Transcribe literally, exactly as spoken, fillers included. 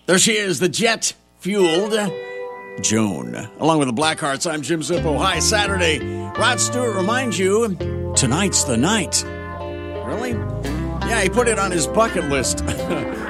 There she is, the jet-fueled Joan. Along with the Blackhearts, I'm Jim Zippo. Hi, Saturday. Rod Stewart reminds you, tonight's the night. Really? Yeah, he put it on his bucket list.